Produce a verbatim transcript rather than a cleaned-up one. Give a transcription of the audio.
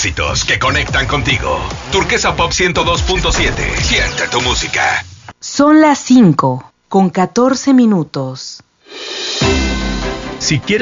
éxitos que conectan contigo. Turquesa Pop ciento dos punto siete. Siente tu música. Son las cinco con catorce minutos. Si quieres